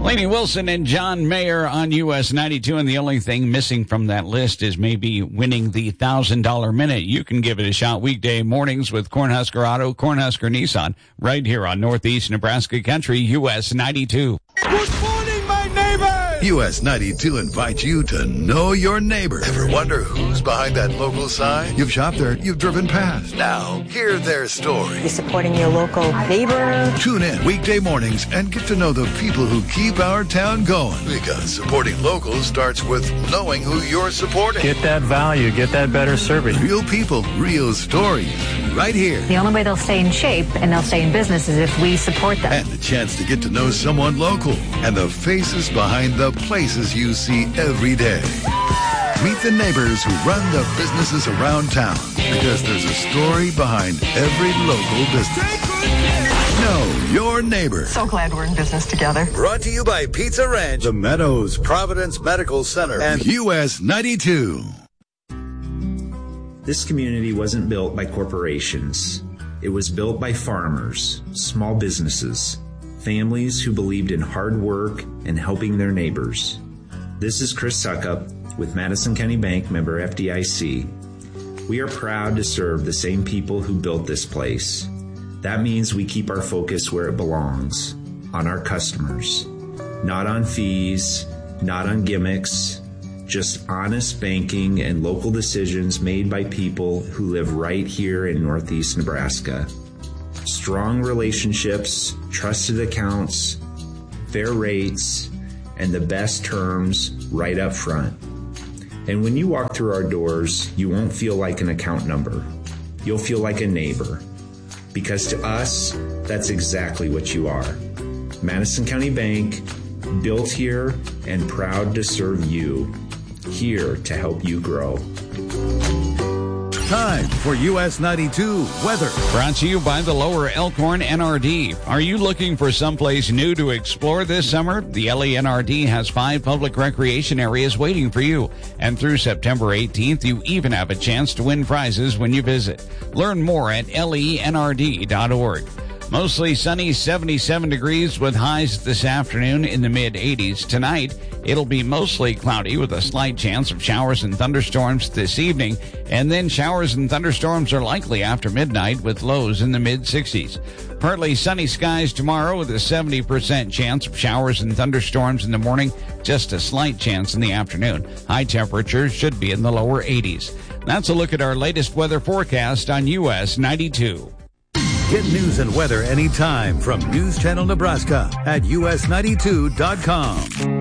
Lainey Wilson and John Mayer on US 92, and the only thing missing from that list is maybe winning the $1,000 minute. You can give it a shot weekday mornings with Cornhusker Auto, Cornhusker Nissan, right here on Northeast Nebraska Country, US 92. Good morning, my neighbors! US 92 invites you to know your neighbor. Ever wonder who's behind that local sign? You've shopped there, you've driven past. Now, hear their story. You're supporting your local neighbor. Tune in weekday mornings and get to know the people who keep our town going. Because supporting locals starts with knowing who you're supporting. Get that value, get that better service. Real people, real stories, right here. The only way they'll stay in shape and they'll stay in business is if we support them. And the chance to get to know someone local and the faces behind the places you see every day. Meet the neighbors who run the businesses around town, because there's a story behind every local business. Know your neighbor. So glad we're in business together. Brought to you by Pizza Ranch, The Meadows, Providence Medical Center, and US 92. This community wasn't built by corporations. It was built by farmers, small businesses, families who believed in hard work and helping their neighbors. This is Chris Suckup with Madison County Bank, member FDIC. We are proud to serve the same people who built this place. That means we keep our focus where it belongs, on our customers. Not on fees, not on gimmicks, just honest banking and local decisions made by people who live right here in Northeast Nebraska. Strong relationships, trusted accounts, fair rates, and the best terms right up front. And when you walk through our doors, you won't feel like an account number. You'll feel like a neighbor. Because to us, that's exactly what you are. Madison County Bank, built here and proud to serve you. Here to help you grow. Time for US 92 weather. Brought to you by the Lower Elkhorn NRD. Are you looking for someplace new to explore this summer? The LENRD has 5 public recreation areas waiting for you. And through September 18th, you even have a chance to win prizes when you visit. Learn more at lenrd.org. Mostly sunny, 77 degrees with highs this afternoon in the mid-80s. Tonight, it'll be mostly cloudy with a slight chance of showers and thunderstorms this evening. And then showers and thunderstorms are likely after midnight with lows in the mid-60s. Partly sunny skies tomorrow with a 70% chance of showers and thunderstorms in the morning. Just a slight chance in the afternoon. High temperatures should be in the lower 80s. That's a look at our latest weather forecast on US 92. Get news and weather anytime from News Channel Nebraska at us92.com.